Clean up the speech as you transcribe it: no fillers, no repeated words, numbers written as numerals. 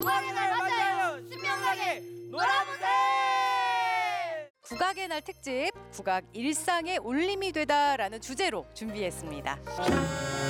국악의 날 맞아요. 신명나게 놀아보세. 국악의 날 특집 국악 일상의 울림이 되다라는 주제로 준비했습니다.